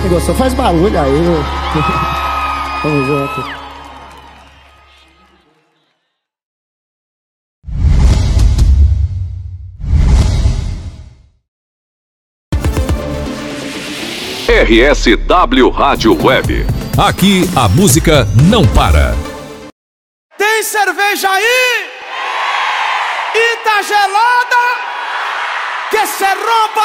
Quem gostou faz barulho aí. Tamo junto. RSW Rádio Web. Aqui a música não para. Tem cerveja aí? E tá gelada? Que se rompa